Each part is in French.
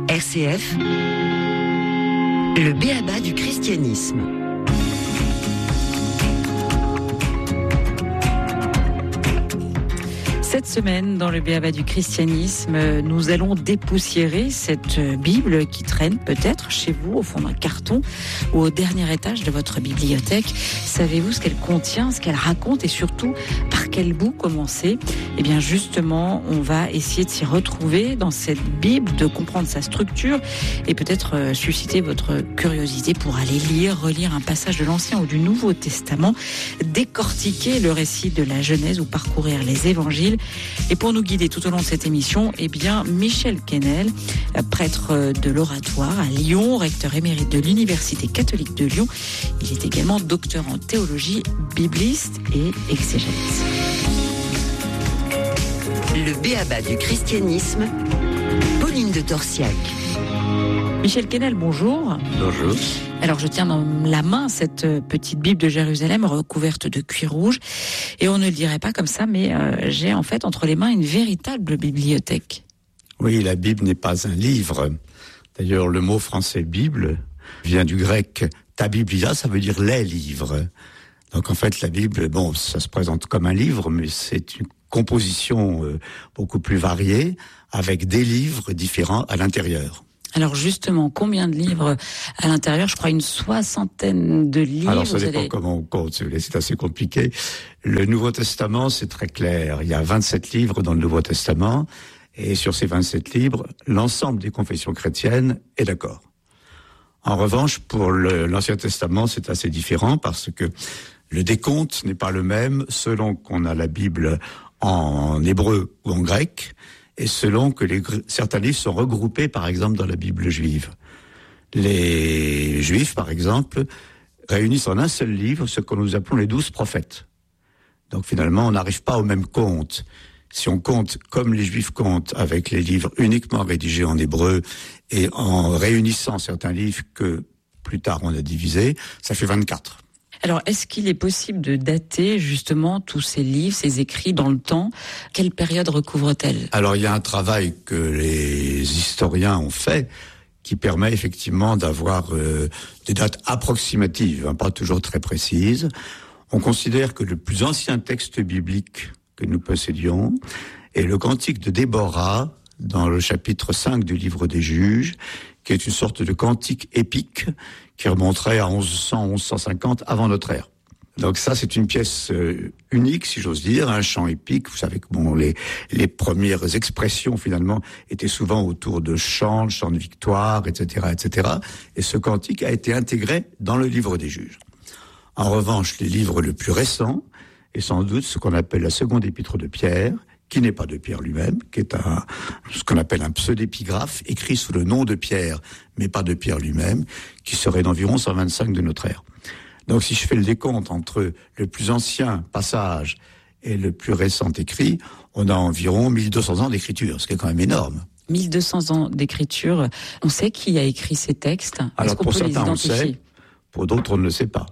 RCF, le b.a.-ba du christianisme. Cette semaine, dans le b.a.-ba du christianisme, nous allons dépoussiérer cette Bible qui traîne peut-être chez vous au fond d'un carton ou au dernier étage de votre bibliothèque. Savez-vous ce qu'elle contient, ce qu'elle raconte et surtout par quel bout commencer ? Eh bien justement, on va essayer de s'y retrouver dans cette Bible, de comprendre sa structure et peut-être susciter votre curiosité pour aller lire, relire un passage de l'Ancien ou du Nouveau Testament, décortiquer le récit de la Genèse ou parcourir les évangiles. Et pour nous guider tout au long de cette émission, eh bien, Michel Quesnel, prêtre de l'Oratoire à Lyon, recteur émérite de l'Université catholique de Lyon. Il est également docteur en théologie, bibliste et exégète. Le b.a.-ba du christianisme, Pauline de Torsiac. Michel Quesnel, bonjour. Bonjour. Alors je tiens dans la main cette petite Bible de Jérusalem recouverte de cuir rouge. Et on ne le dirait pas comme ça, mais j'ai en fait entre les mains une véritable bibliothèque. Oui, la Bible n'est pas un livre. D'ailleurs, le mot français Bible vient du grec ta biblia, ça veut dire les livres. Donc en fait, la Bible, bon, ça se présente comme un livre, mais c'est une composition beaucoup plus variée, avec des livres différents à l'intérieur. Alors justement, combien de livres à l'intérieur ? Je crois une 60aine de livres. Alors ça dépend comment on compte, c'est assez compliqué. Le Nouveau Testament, c'est très clair. Il y a 27 livres dans le Nouveau Testament, et sur ces 27 livres, l'ensemble des confessions chrétiennes est d'accord. En revanche, pour l'Ancien Testament, c'est assez différent, parce que le décompte n'est pas le même selon qu'on a la Bible en hébreu ou en grec, et selon que certains livres sont regroupés, par exemple, dans la Bible juive. Les Juifs, par exemple, réunissent en un seul livre ce que nous appelons les 12 prophètes. Donc finalement, on n'arrive pas au même compte. Si on compte comme les Juifs comptent, avec les livres uniquement rédigés en hébreu, et en réunissant certains livres que plus tard on a divisés, ça fait 24. Alors, est-ce qu'il est possible de dater justement tous ces livres, ces écrits dans le temps ? Quelle période recouvre-t-elle ? Alors, il y a un travail que les historiens ont fait qui permet effectivement d'avoir des dates approximatives, pas toujours très précises. On considère que le plus ancien texte biblique que nous possédions est le Cantique de Déborah, dans le chapitre 5 du livre des Juges, qui est une sorte de cantique épique qui remonterait à 1100-1150 avant notre ère. Donc ça, c'est une pièce unique, si j'ose dire, un chant épique. Vous savez que bon, les premières expressions, finalement, étaient souvent autour de chants de victoire, etc., etc. Et ce cantique a été intégré dans le livre des Juges. En revanche, les livres le plus récents est sans doute ce qu'on appelle la seconde épître de Pierre, qui n'est pas de Pierre lui-même, qui est ce qu'on appelle un pseudépigraphe, écrit sous le nom de Pierre, mais pas de Pierre lui-même, qui serait d'environ 125 de notre ère. Donc si je fais le décompte entre le plus ancien passage et le plus récent écrit, on a environ 1200 ans d'écriture, ce qui est quand même énorme. 1200 ans d'écriture. On sait qui a écrit ces textes ? Alors Est-ce qu'on pour peut certains les on identifier ? sait, pour d'autres on ne le sait pas.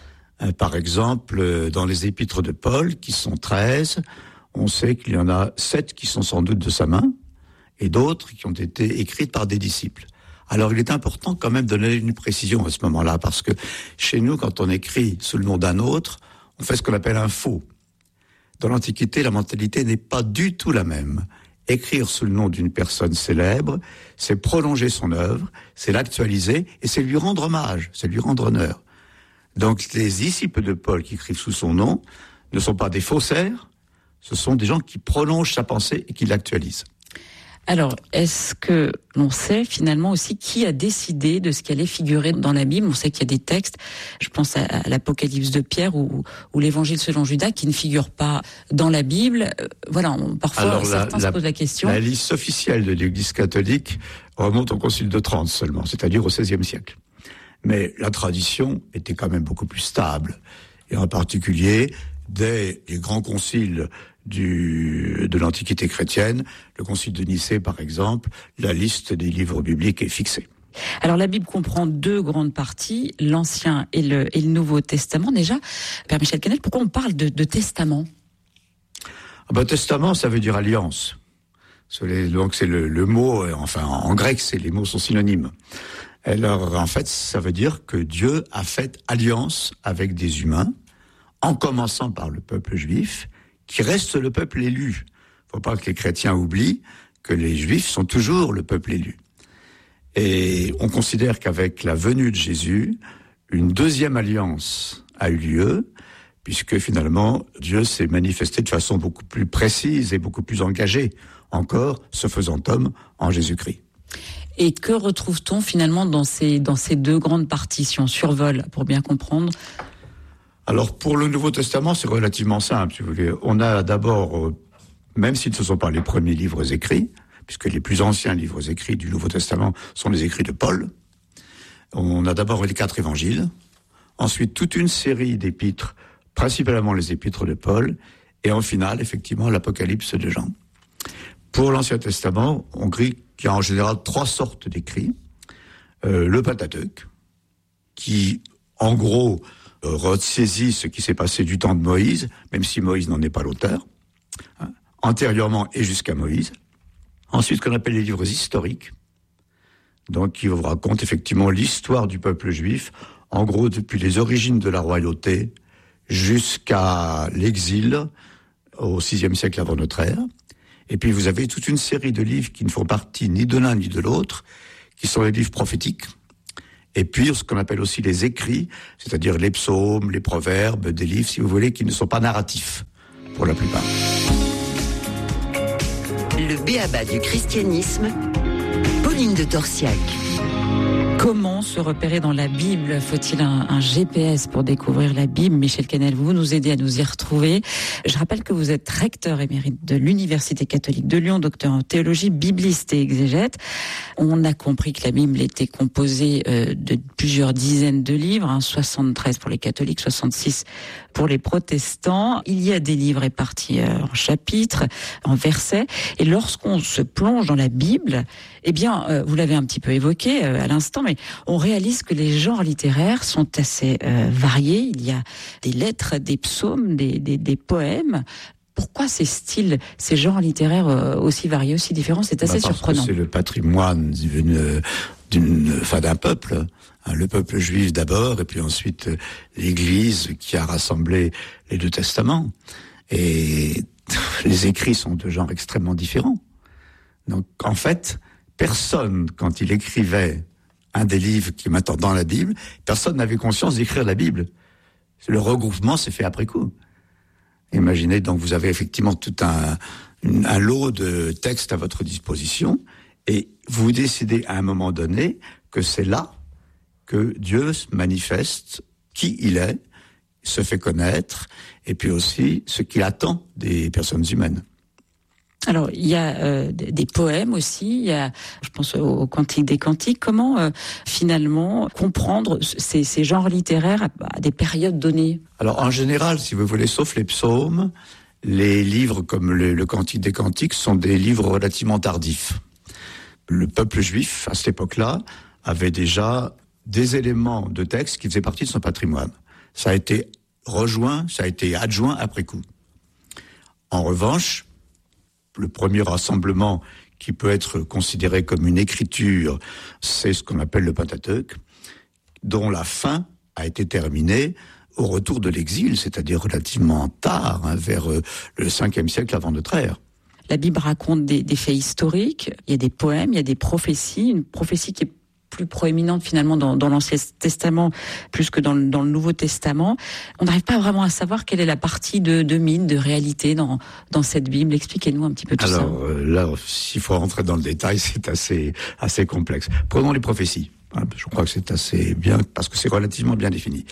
Par exemple, dans les épîtres de Paul, qui sont 13, on sait qu'il y en a 7 qui sont sans doute de sa main, et d'autres qui ont été écrites par des disciples. Alors il est important quand même de donner une précision à ce moment-là, parce que chez nous, quand on écrit sous le nom d'un autre, on fait ce qu'on appelle un faux. Dans l'Antiquité, la mentalité n'est pas du tout la même. Écrire sous le nom d'une personne célèbre, c'est prolonger son œuvre, c'est l'actualiser, et c'est lui rendre hommage, c'est lui rendre honneur. Donc les disciples de Paul qui écrivent sous son nom ne sont pas des faussaires, ce sont des gens qui prolongent sa pensée et qui l'actualisent. Alors, est-ce que l'on sait finalement aussi qui a décidé de ce qui allait figurer dans la Bible ? On sait qu'il y a des textes, je pense à l'Apocalypse de Pierre ou l'Évangile selon Judas, qui ne figurent pas dans la Bible. Voilà, parfois certains se posent la question. La liste officielle de l'Église catholique remonte au Concile de Trente seulement, c'est-à-dire au XVIe siècle. Mais la tradition était quand même beaucoup plus stable. Et en particulier, dès les grands conciles de l'Antiquité chrétienne, le concile de Nicée par exemple, la liste des livres bibliques est fixée. Alors la Bible comprend deux grandes parties, l'Ancien et le Nouveau Testament. Déjà, Père Michel Quesnel, pourquoi on parle de testament ? Testament, ça veut dire alliance. Donc c'est le mot, enfin en grec, les mots sont synonymes. Alors en fait, ça veut dire que Dieu a fait alliance avec des humains, en commençant par le peuple juif, qui reste le peuple élu. Faut pas que les chrétiens oublient que les juifs sont toujours le peuple élu. Et on considère qu'avec la venue de Jésus, une deuxième alliance a eu lieu, puisque finalement, Dieu s'est manifesté de façon beaucoup plus précise et beaucoup plus engagée, encore se faisant homme en Jésus-Christ. Et que retrouve-t-on finalement dans ces deux grandes parties, si on survole, pour bien comprendre? Alors, pour le Nouveau Testament, c'est relativement simple, si vous voulez. On a d'abord, même si ce ne sont pas les premiers livres écrits, puisque les plus anciens livres écrits du Nouveau Testament sont les écrits de Paul, on a d'abord les 4 évangiles, ensuite toute une série d'épîtres, principalement les épîtres de Paul, et en finale, effectivement, l'Apocalypse de Jean. Pour l'Ancien Testament, on dit qu'il y a en général 3 sortes d'écrits. Le Pentateuque, qui, en gros, ressaisit ce qui s'est passé du temps de Moïse, même si Moïse n'en est pas l'auteur, antérieurement et jusqu'à Moïse. Ensuite, ce qu'on appelle les livres historiques, donc qui vous racontent effectivement l'histoire du peuple juif, en gros depuis les origines de la royauté jusqu'à l'exil au VIe siècle avant notre ère. Et puis vous avez toute une série de livres qui ne font partie ni de l'un ni de l'autre, qui sont les livres prophétiques. Et puis ce qu'on appelle aussi les écrits, c'est-à-dire les psaumes, les proverbes, des livres, si vous voulez, qui ne sont pas narratifs, pour la plupart. Le b.a.-ba du christianisme, Pauline de Torsiac. Comment se repérer dans la Bible? Faut-il un GPS pour découvrir la Bible? Michel Canel, vous nous aidez à nous y retrouver. Je rappelle que vous êtes recteur émérite de l'Université catholique de Lyon, docteur en théologie, bibliste et exégète. On a compris que la Bible était composée de plusieurs dizaines de livres, 73 pour les catholiques, 66 pour les protestants. Il y a des livres répartis en chapitres, en versets. Et lorsqu'on se plonge dans la Bible, eh bien, vous l'avez un petit peu évoqué à l'instant, mais on réalise que les genres littéraires sont assez variés. Il y a des lettres, des psaumes, des poèmes. Pourquoi ces styles, ces genres littéraires aussi variés, aussi différents? C'est assez surprenant. C'est le patrimoine d'un peuple. Le peuple juif d'abord, et puis ensuite l'Église qui a rassemblé les 2 testaments. Et les écrits sont de genres extrêmement différents. Donc en fait, personne, quand il écrivait un des livres qui est maintenant dans la Bible, personne n'avait conscience d'écrire la Bible. Le regroupement s'est fait après coup. Imaginez, donc vous avez effectivement tout un lot de textes à votre disposition, et vous décidez à un moment donné que c'est là que Dieu manifeste qui il est, se fait connaître, et puis aussi ce qu'il attend des personnes humaines. Alors, il y a des poèmes aussi, il y a, je pense au Cantique des Cantiques. Comment, finalement, comprendre ces genres littéraires à des périodes données? Alors, en général, si vous voulez, sauf les psaumes, les livres comme le Cantique des Cantiques sont des livres relativement tardifs. Le peuple juif, à cette époque-là, avait déjà des éléments de texte qui faisaient partie de son patrimoine. Ça a été rejoint, ça a été adjoint après coup. En revanche, le premier rassemblement qui peut être considéré comme une écriture, c'est ce qu'on appelle le Pentateuque, dont la fin a été terminée au retour de l'exil, c'est-à-dire relativement tard, vers le 5e siècle avant notre ère. La Bible raconte des faits historiques, il y a des poèmes, il y a des prophéties, une prophétie qui est plus proéminente finalement dans l'Ancien Testament plus que dans le Nouveau Testament. On n'arrive pas vraiment à savoir quelle est la partie de mythe, de réalité dans cette Bible. Expliquez-nous un petit peu tout ça. Alors là, s'il faut rentrer dans le détail, c'est assez complexe. Prenons les prophéties. Je crois que c'est assez bien parce que c'est relativement bien défini.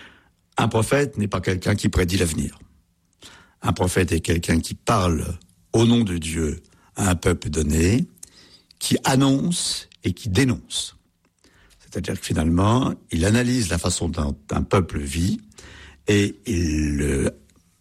Un prophète n'est pas quelqu'un qui prédit l'avenir. Un prophète est quelqu'un qui parle au nom de Dieu à un peuple donné, qui annonce et qui dénonce. C'est-à-dire que finalement, il analyse la façon dont un peuple vit et il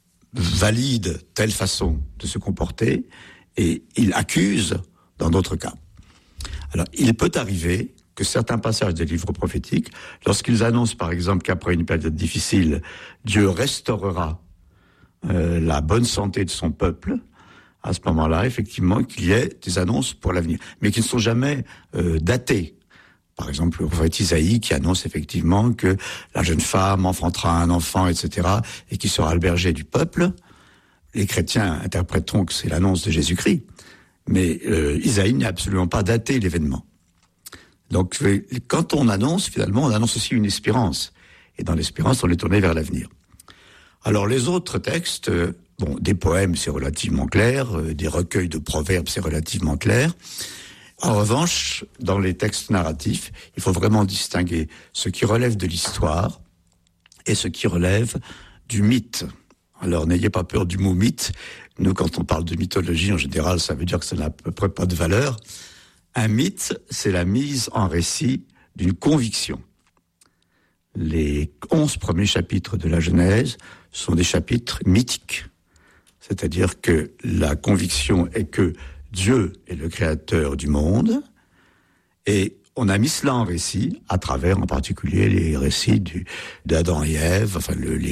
valide telle façon de se comporter et il accuse dans d'autres cas. Alors, il peut arriver que certains passages des livres prophétiques, lorsqu'ils annoncent par exemple qu'après une période difficile, Dieu restaurera la bonne santé de son peuple, à ce moment-là, effectivement, qu'il y ait des annonces pour l'avenir, mais qui ne sont jamais datées. Par exemple, le prophète Isaïe qui annonce effectivement que la jeune femme enfantera un enfant, etc., et qui sera le berger du peuple. Les chrétiens interpréteront que c'est l'annonce de Jésus-Christ, mais Isaïe n'a absolument pas daté l'événement. Donc, quand on annonce, finalement, on annonce aussi une espérance. Et dans l'espérance, on est tourné vers l'avenir. Alors, les autres textes, des poèmes, c'est relativement clair, des recueils de proverbes, c'est relativement clair. En revanche, dans les textes narratifs, il faut vraiment distinguer ce qui relève de l'histoire et ce qui relève du mythe. Alors, n'ayez pas peur du mot mythe. Nous, quand on parle de mythologie, en général, ça veut dire que ça n'a à peu près pas de valeur. Un mythe, c'est la mise en récit d'une conviction. Les 11 premiers chapitres de la Genèse sont des chapitres mythiques. C'est-à-dire que la conviction est que Dieu est le créateur du monde, et on a mis cela en récit, à travers en particulier les récits d'Adam et Ève, enfin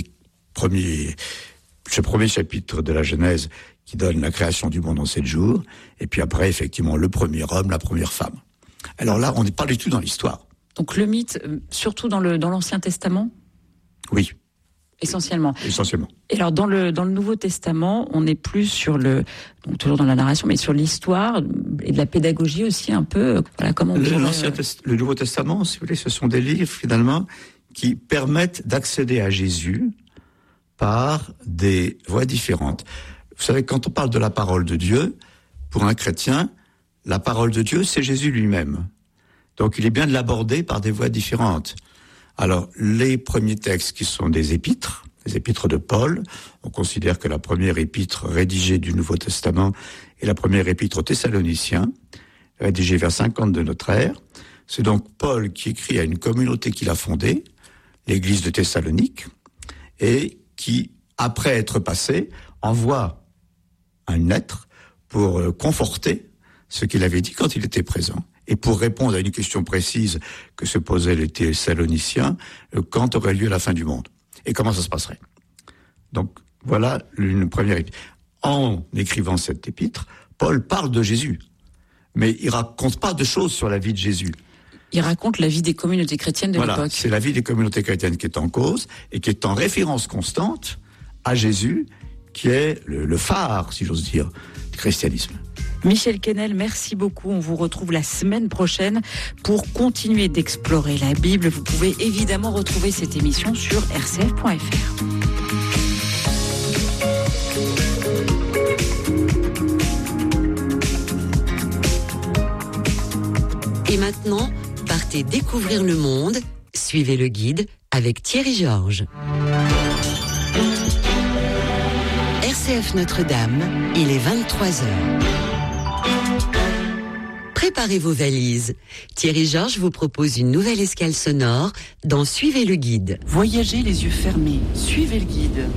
ce premier chapitre de la Genèse qui donne la création du monde en 7 jours, et puis après, effectivement, le premier homme, la première femme. Alors là, on n'est pas du tout dans l'histoire. Donc le mythe, surtout dans l'Ancien Testament ? Oui. Essentiellement. Et alors dans le Nouveau Testament, on n'est plus donc toujours dans la narration, mais sur l'histoire et de la pédagogie aussi un peu. Voilà, comment le Nouveau Testament, si vous voulez, ce sont des livres finalement qui permettent d'accéder à Jésus par des voies différentes. Vous savez, quand on parle de la parole de Dieu, pour un chrétien, la parole de Dieu, c'est Jésus lui-même. Donc il est bien de l'aborder par des voies différentes. Alors, les premiers textes qui sont des épîtres de Paul, on considère que la première épître rédigée du Nouveau Testament est la première épître aux Thessaloniciens, rédigée vers 50 de notre ère. C'est donc Paul qui écrit à une communauté qu'il a fondée, l'église de Thessalonique, et qui, après être passé, envoie une lettre pour conforter ce qu'il avait dit quand il était présent. Et pour répondre à une question précise que se posaient les Thessaloniciens, quand aurait lieu la fin du monde ? Et comment ça se passerait ? Donc, voilà une première épître. En écrivant cette épître, Paul parle de Jésus, mais il raconte pas de choses sur la vie de Jésus. Il raconte la vie des communautés chrétiennes de l'époque. C'est la vie des communautés chrétiennes qui est en cause, et qui est en référence constante à Jésus, qui est le phare, si j'ose dire, du christianisme. Michel Quesnel, merci beaucoup. On vous retrouve la semaine prochaine pour continuer d'explorer la Bible. Vous pouvez évidemment retrouver cette émission sur rcf.fr. Et maintenant, partez découvrir le monde. Suivez le guide avec Thierry Georges. RCF Notre-Dame, il est 23h. Préparez vos valises. Thierry Georges vous propose une nouvelle escale sonore dans Suivez le guide. Voyagez les yeux fermés. Suivez le guide.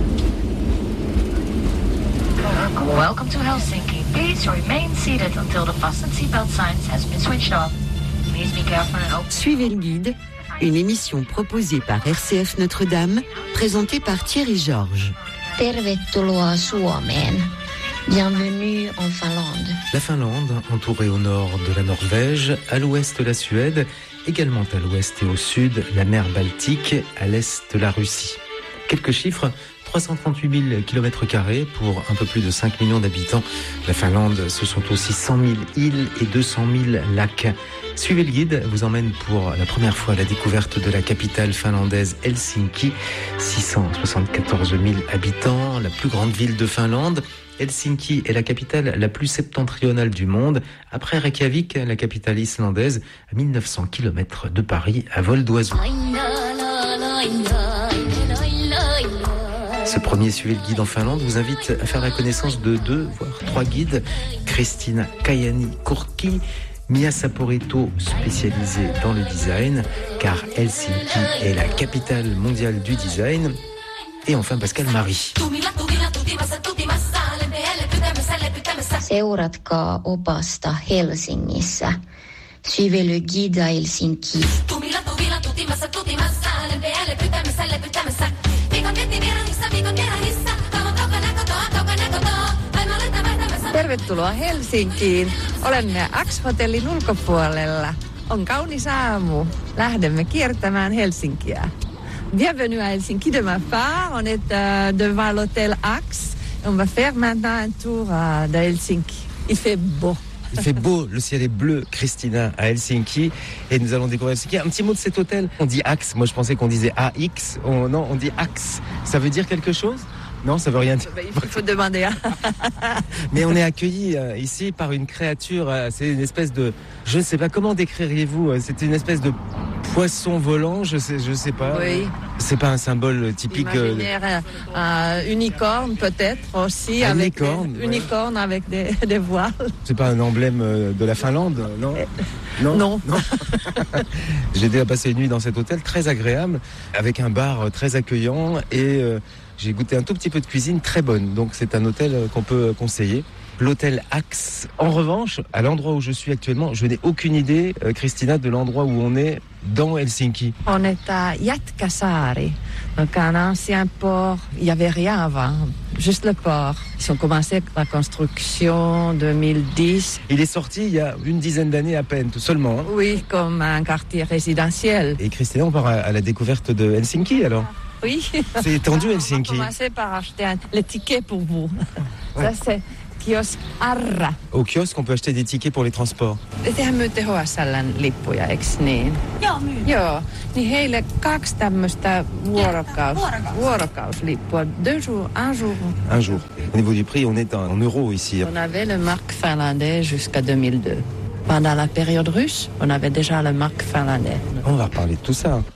Welcome to Helsinki. Please remain seated until the fasten seatbelt signs has been switched off. Please be careful and open. Suivez le guide, une émission proposée par RCF Notre-Dame, présentée par Thierry Georges. Tervetuloa Suomeen. Bienvenue en Finlande. La Finlande, entourée au nord de la Norvège, à l'ouest la Suède, également à l'ouest et au sud la mer Baltique, à l'est la Russie. Quelques chiffres, 338 000 km² pour un peu plus de 5 millions d'habitants. La Finlande, ce sont aussi 100 000 îles et 200 000 lacs. Suivez le guide vous emmène pour la première fois à la découverte de la capitale finlandaise Helsinki, 674 000 habitants, la plus grande ville de Finlande. Helsinki est la capitale la plus septentrionale du monde, après Reykjavik, la capitale islandaise, à 1900 km de Paris à vol d'oiseau. Ce premier Suivez le guide en Finlande vous invite à faire la connaissance de 2, voire 3 guides. Christina Kajani-Kurki, Mia Saporeto, spécialisée dans le design, car Helsinki est la capitale mondiale du design. Et enfin Pascal Marie. Seuratkaa opasta Helsingissä. Suivez le guide à Helsinki. Tervetuloa Helsinkiin. Olemme X-hotellin ulkopuolella. On kaunis aamu. Lähdemme kiertämään Helsinkiä. Bienvenue à Helsinki de ma part. On est devant l'hôtel Axe. On va faire maintenant un tour de Helsinki. Il fait beau. Il fait beau, le ciel est bleu, Christina, à Helsinki. Et nous allons découvrir Helsinki. Un petit mot de cet hôtel. On dit Axe. Moi, je pensais qu'on disait AX. Non, on dit Axe. Ça veut dire quelque chose ? Non, ça veut rien dire. Il faut demander. Mais on est accueillis ici par une créature. C'est une espèce de... Je ne sais pas, comment décririez-vous ? C'est une espèce de poisson volant, je sais pas. Oui. C'est pas un symbole typique... Imaginaire, unicorne peut-être aussi. Unicorne avec des voiles. C'est pas un emblème de la Finlande, non ? Non. J'ai déjà passé une nuit dans cet hôtel très agréable, avec un bar très accueillant et j'ai goûté un tout petit peu de cuisine très bonne. Donc c'est un hôtel qu'on peut conseiller. L'hôtel Axe. En revanche, à l'endroit où je suis actuellement, je n'ai aucune idée, Christina, de l'endroit où on est dans Helsinki. On est à Jätkäsaari, donc un ancien port. Il n'y avait rien avant, juste le port. Ils ont commencé la construction en 2010. Il est sorti il y a une dizaine d'années à peine, tout seulement. Hein. Oui, comme un quartier résidentiel. Et Christina, on part à la découverte de Helsinki alors ? Oui. C'est étendu Helsinki. On va commencer par acheter les tickets pour vous. Ça c'est... Kiosque Arra. Au kiosque, on peut acheter des tickets pour les transports. Tehän myytte HSL:n lippuja, eikö niin? Joo, myyn. Joo, niin heille 2 tämmöistä vuorokauslippua. 2 jours, 1 jour. Un jour. Au niveau du prix, on est en euros ici. On avait le marque finlandais jusqu'à 2002. Pendant la période russe, on avait déjà le marque finlandais. On va reparler de tout ça.